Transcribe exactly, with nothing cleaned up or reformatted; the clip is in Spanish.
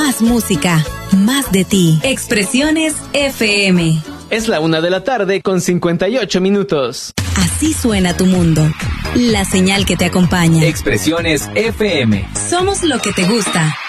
Más música, más de ti. Expresiones F M. Es la una de la tarde con cincuenta y ocho minutos. Así suena tu mundo. La señal que te acompaña. Expresiones F M. Somos lo que te gusta.